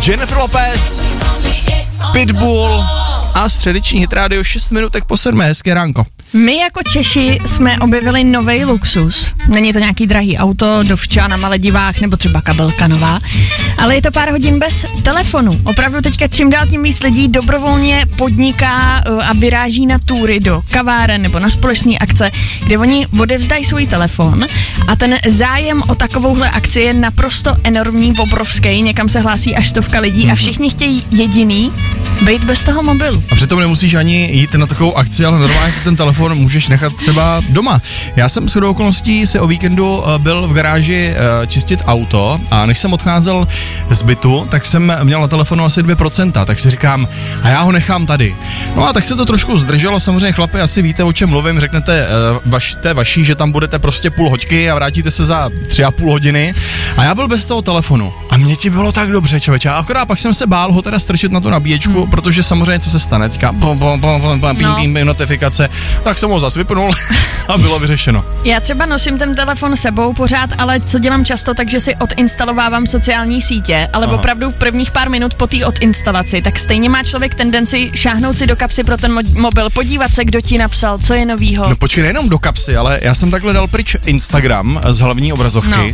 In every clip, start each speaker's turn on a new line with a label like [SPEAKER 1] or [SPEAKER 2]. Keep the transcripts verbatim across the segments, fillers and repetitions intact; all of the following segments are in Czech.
[SPEAKER 1] Jennifer Lopez, Pitbull a středeční hit rádio šest minutek po sedmé. Hezké ránko.
[SPEAKER 2] My jako Češi jsme objevili novej luxus. Není to nějaký drahý auto, dovča na Maledivách nebo třeba kabelka nová, ale je to pár hodin bez telefonu. Opravdu teďka čím dál tím víc lidí dobrovolně podniká a vyráží na túry do kaváren nebo na společné akce, kde oni odevzdají svůj telefon a ten zájem o takovouhle akci je naprosto enormní, obrovský. Někam se hlásí až stovka lidí mm-hmm. a všichni chtějí jediný být bez toho mobilu.
[SPEAKER 1] A přitom nemusíš ani jít na takovou akci, ale normálně si ten telefon můžeš nechat třeba doma. Já jsem shodou okolností si o víkendu byl v garáži čistit auto a než jsem odcházel z bytu, tak jsem měl na telefonu asi dvě procenta, tak si říkám, a já ho nechám tady. No a tak se to trošku zdrželo, samozřejmě chlapi, asi víte, o čem mluvím, řeknete vaš, té vaší, že tam budete prostě půl hoďky a vrátíte se za tři a půl hodiny a já byl bez toho telefonu a mě ti bylo tak dobře, člověče, a akorát pak jsem se bál ho teda strčit na tu nabíječku, hmm. protože samozřejmě co se stane, teďka pom, pom, pom, pom, pom, pím, pím, notifikace, tak jsem ho zase vypnul a bylo vyřešeno.
[SPEAKER 2] Já třeba nosím ten telefon sebou pořád, ale co dělám často, takže si odinstalovávám sociální sítě, ale Aha. opravdu v prvních pár minut po té odinstalaci, tak stejně má člověk tendenci šáhnout si do kapsy pro ten mo- mobil, podívat se, kdo ti napsal, co je novýho.
[SPEAKER 1] No počkej, nejenom do kapsy, ale já jsem takhle dal pryč Instagram z hlavní obrazovky no.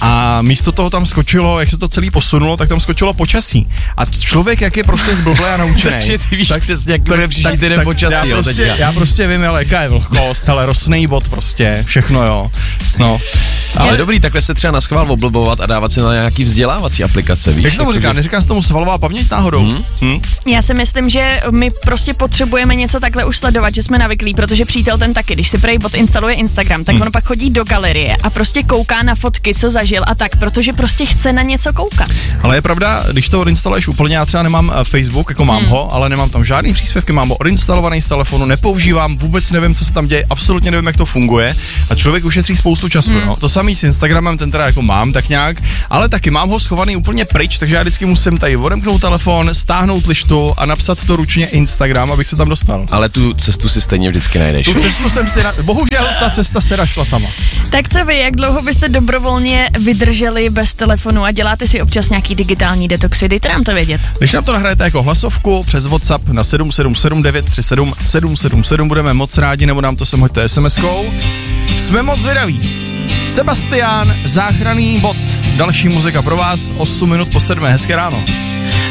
[SPEAKER 1] a místo toho tam skočilo, jak se to celý posunulo, tak tam skočilo počasí. A člověk, jak je prostě zblblý a naučený.
[SPEAKER 3] Takže ty víš tak, přesně, jak bude příští týden počasí.
[SPEAKER 1] Já, prostě, já prostě vím, ale jaká je vlhkost, ale rosnej bod prostě, všechno jo. No.
[SPEAKER 3] Ale je dobrý, takhle se třeba naschvál oblbovat a dávat si na nějaký vzdělávací aplikace, víš?
[SPEAKER 1] Jak se tomu říká, neříká se tomu svalová paměť náhodou? Hmm?
[SPEAKER 2] Hmm? Já si myslím, že my prostě potřebujeme něco takhle už sledovat, že jsme navyklí, protože přítel ten taky, když si prej odinstaluje Instagram, tak hmm. on pak chodí do galerie a prostě kouká na fotky, co zažil a tak, protože prostě chce na něco koukat.
[SPEAKER 1] Ale je pravda, když to odinstaluješ úplně, já třeba nemám Facebook, jako mám hmm. ho, ale nemám tam žádný příspěvky, mám ho odinstalovaný z telefonu, nepoužívám, vůbec nevím, co se tam děje, absolutně nevím, jak to funguje a člověk ušetří spoustu času. Hmm. No. To samý s Instagramem, ten teda jako mám tak nějak, ale taky mám ho schovaný úplně pryč, takže já vždycky musím tady odemknout telefon, stáhnout lištu a napsat to ručně Instagram, abych se tam dostal.
[SPEAKER 3] Ale tu cestu si stejně vždycky najdeš.
[SPEAKER 1] Tu cestu jsem si, na... bohužel ta cesta se našla sama.
[SPEAKER 2] Tak co vy, jak dlouho byste dobrovolně vydrželi bez telefonu a děláte si občas nějaký digitální detoxy? Dejte nám to vědět.
[SPEAKER 1] Když nám to nahrajete jako hlasovku přes WhatsApp na sedm sedm sedm devět tři sedm sedm sedm sedm, budeme moc rádi, nebo nám to sem hoďte es em eskou. Jsme moc zvědaví. Sebastián, záchranný bod. Další muzika pro vás, osm minut po sedmé. Hezké ráno.